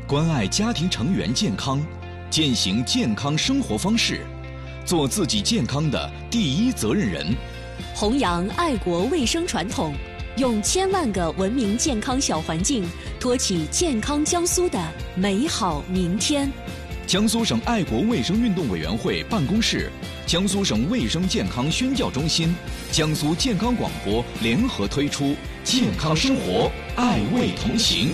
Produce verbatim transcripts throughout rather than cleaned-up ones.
关爱家庭成员健康，践行健康生活方式，做自己健康的第一责任人， 弘扬爱国卫生传统，用千万个文明健康小环境，托起健康江苏的美好明天。 江苏省爱国卫生运动委员会办公室、江苏省卫生健康宣教中心、江苏健康广播联合推出健康生活，爱卫同行。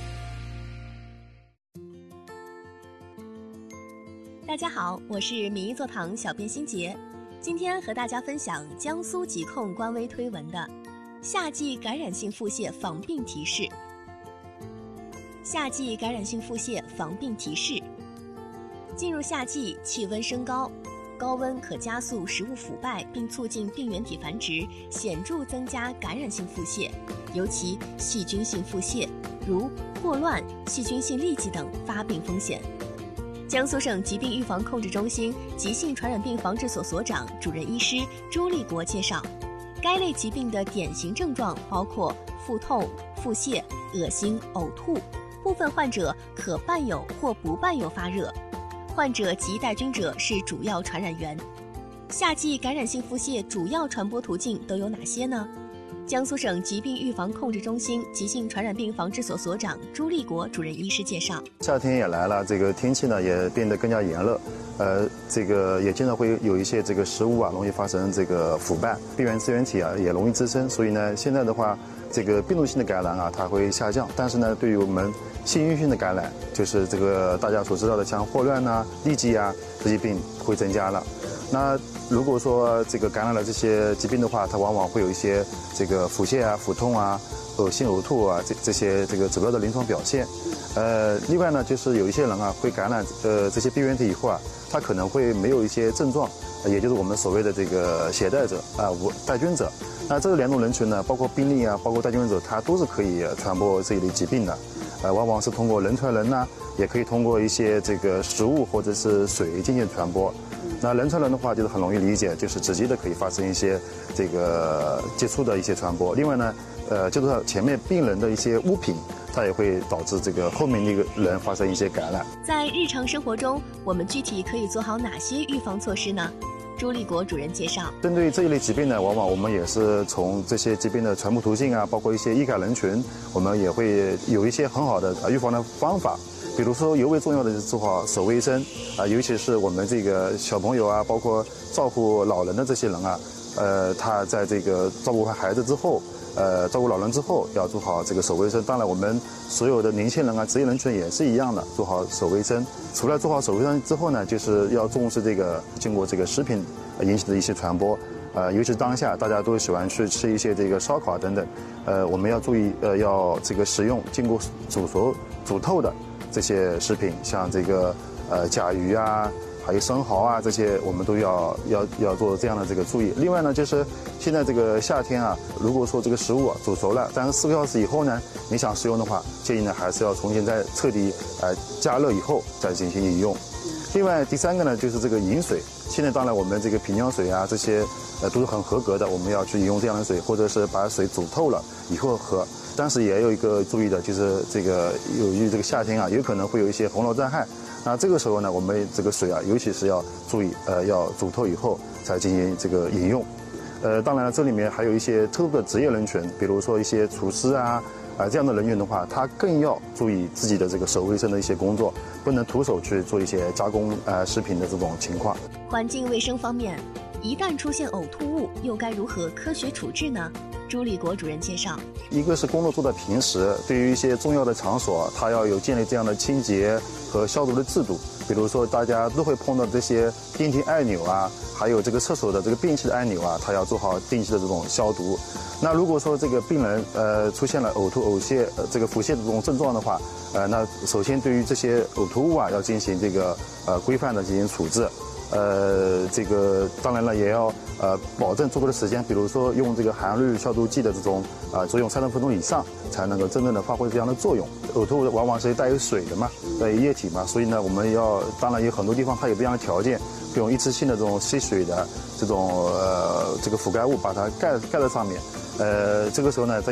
大家好，我是民医座堂小编欣杰，今天和大家分享江苏疾控官微推文的夏季感染性腹泻防病提示。夏季感染性腹泻防病提示。进入夏季，气温升高，高温可加速食物腐败并促进病原体繁殖，显著增加感染性腹泻，尤其细菌性腹泻，如霍乱、细菌性痢疾等发病风险。江苏省疾病预防控制中心急性传染病防治所所长、主任医师朱立国介绍，该类疾病的典型症状包括腹痛、腹泻、恶心、呕吐，部分患者可伴有或不伴有发热。患者及带菌者是主要传染源。夏季感染性腹泻主要传播途径都有哪些呢？江苏省疾病预防控制中心急性传染病防治所所长朱立国主任医师介绍， 夏天也来了，这个天气呢也变得更加炎热，呃，这个也经常会有一些这个食物啊容易发生这个腐败，病原支原体啊也容易滋生，所以呢，现在的话，这个病毒性的感染啊它会下降，但是呢，对于我们细菌性的感染，就是这个大家所知道的像霍乱啊、痢疾啊这些病会增加了。那如果说这个感染了这些疾病的话，它往往会有一些这个腹泻啊、腹痛啊、恶心呕吐啊这这些这个主要的临床表现。呃，另外呢，就是有一些人啊会感染呃这些病原体以后啊，他可能会没有一些症状，也就是我们所谓的这个携带者啊、无带菌者。那这两种人群呢，包括病例啊，包括带菌者，它都是可以传播这一类疾病的。呃，往往是通过人传人呐，也可以通过一些这个食物或者是水进行传播。那人传人的话，就是很容易理解，就是直接的可以发生一些这个接触的一些传播。另外呢，呃，就是前面病人的一些物品，它也会导致这个后面那个人发生一些感染。 在日常生活中，我们具体可以做好哪些预防措施呢？朱立国主任介绍， 针对这一类疾病呢，往往我们也是从这些疾病的传播途径啊，包括一些易感人群，我们也会有一些很好的预防的方法。比如说，尤为重要的是做好手卫生啊，尤其是我们这个小朋友啊，包括照顾老人的这些人啊，呃，他在这个照顾完孩子之后，呃，照顾老人之后要做好这个手卫生。当然，我们所有的年轻人啊、职业人群也是一样的，做好手卫生。除了做好手卫生之后呢，就是要重视这个经过这个食品引起的一些传播。呃，尤其是当下大家都喜欢去吃一些这个烧烤等等，呃，我们要注意，呃，要这个食用经过煮熟、煮透的这些食品，像这个呃甲鱼啊，还有生蚝啊，这些我们都要要要做这样的这个注意。另外呢，就是现在这个夏天啊，如果说这个食物啊煮熟了，但是四个小时以后呢，你想食用的话，建议呢还是要重新再彻底呃加热以后再进行饮用。另外第三个呢，就是这个饮水。现在当然我们这个瓶装水啊这些呃都是很合格的，我们要去饮用这样的水，或者是把水煮透了以后喝。但是也有一个注意的，就是这个由于这个夏天啊，有可能会有一些洪涝灾害。那这个时候呢，我们这个水啊，尤其是要注意，呃，要煮透以后才进行这个饮用。呃，当然了，这里面还有一些特殊的职业人群，比如说一些厨师啊，啊、呃、这样的人员的话，他更要注意自己的这个手卫生的一些工作，不能徒手去做一些加工呃食品的这种情况。 环境卫生方面，一旦出现呕吐物，又该如何科学处置呢？朱立国主任介绍， 一个是工作做的平时，对于一些重要的场所，它要有建立这样的清洁和消毒的制度。比如说，大家都会碰到这些电梯按钮啊，还有这个厕所的这个便器的按钮啊，它要做好定期的这种消毒。那如果说这个病人呃出现了呕吐、呕泻、呃、这个腹泻的这种症状的话，呃，那首先对于这些呕吐物啊，要进行这个呃规范的进行处置。呃，这个当然了，也要呃保证足够的时间，比如说用这个含氯消毒剂的这种啊、呃，作用三十分钟以上，才能够真正的发挥这样的作用。呕吐物往往是带有水的嘛，带有液体嘛，所以呢，我们要当然有很多地方它有这样的条件，用一次性的这种吸水的这种呃这个覆盖物把它盖盖在上面，呃，这个时候呢，在